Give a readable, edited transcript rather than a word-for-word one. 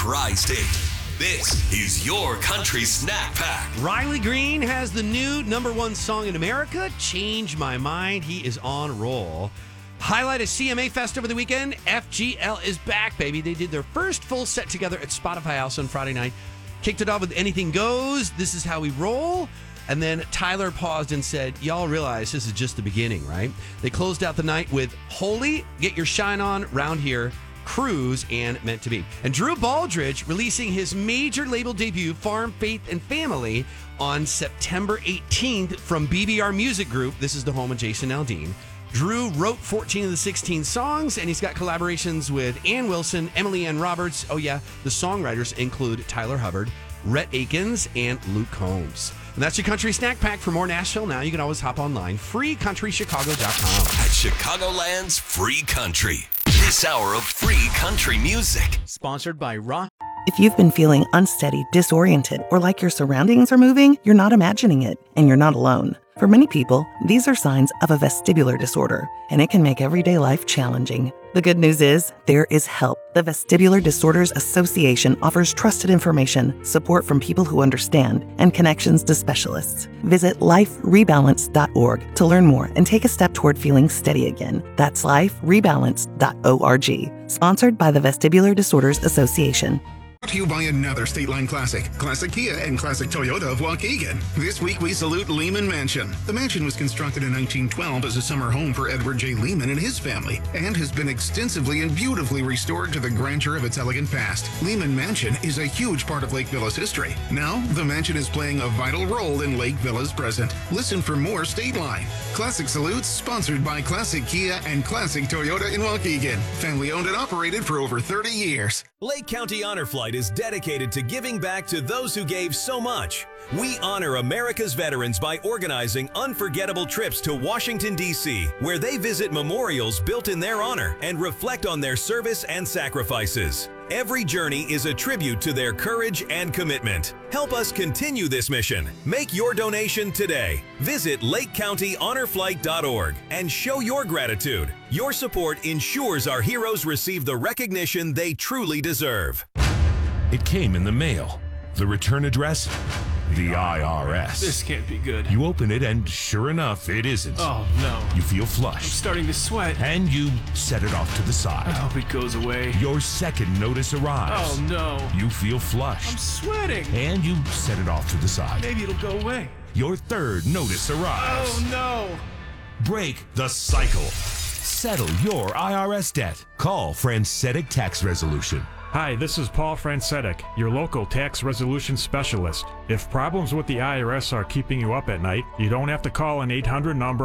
Tri-State. This is your country snack pack. Riley Green has the new #1 song in America, Change My Mind. He is on a roll. Highlight of CMA Fest over the weekend. FGL is back, baby. They did their first full set together at Spotify House on Friday night. Kicked it off with Anything Goes. This is how we roll. And then Tyler paused and said, y'all realize this is just the beginning, right? They closed out the night with Holy, Get Your Shine On, Round Here, Cruise, and Meant to Be. And Drew Baldridge releasing his major label debut, Farm, Faith, and Family, on September 18th from BBR Music Group. This is the home of Jason Aldean. Drew wrote 14 of the 16 songs, and he's got collaborations with Ann Wilson, Emily Ann Roberts. Oh, yeah, the songwriters include Tyler Hubbard, Rhett Akins, and Luke Combs. And that's your Country Snack Pack. For more Nashville Now, you can always hop online, freecountrychicago.com. At Chicagoland's Free Country. This hour of free country music. Sponsored by Rock. If you've been feeling unsteady, disoriented, or like your surroundings are moving, you're not imagining it, and you're not alone. For many people, these are signs of a vestibular disorder, and it can make everyday life challenging. The good news is, there is help. The Vestibular Disorders Association offers trusted information, support from people who understand, and connections to specialists. Visit liferebalance.org to learn more and take a step toward feeling steady again. That's liferebalance.org. Sponsored by the Vestibular Disorders Association. Brought to you by another State Line Classic, Classic Kia and Classic Toyota of Waukegan. This week we salute Lehman Mansion. The mansion was constructed in 1912 as a summer home for Edward J. Lehman and his family, and has been extensively and beautifully restored to the grandeur of its elegant past. Lehman Mansion is a huge part of Lake Villa's history. Now, the mansion is playing a vital role in Lake Villa's present. Listen for more State Line. Classic Salutes, sponsored by Classic Kia and Classic Toyota in Waukegan. Family owned and operated for over 30 years. Lake County Honor Flight is dedicated to giving back to those who gave so much. We honor America's veterans by organizing unforgettable trips to Washington, D.C., where they visit memorials built in their honor and reflect on their service and sacrifices. Every journey is a tribute to their courage and commitment. Help us continue this mission. Make your donation today. Visit LakeCountyHonorFlight.org and show your gratitude. Your support ensures our heroes receive the recognition they truly deserve. It came in the mail. The return address? The IRS. This can't be good. You open it and sure enough, it isn't. Oh, no. You feel I'm flushed. starting to sweat. And you set it off to the I side. hope it goes away. Your second notice arrives. Oh, no. You feel I'm flushed. sweating. And you set it off to the side. Maybe it'll go away. Your third notice arrives. Oh, no. Break the cycle. Settle your IRS debt. Call Francetic Tax Resolution. Hi, this is Paul Francetic, your local tax resolution specialist. If problems with the IRS are keeping you up at night, you don't have to call an 800 number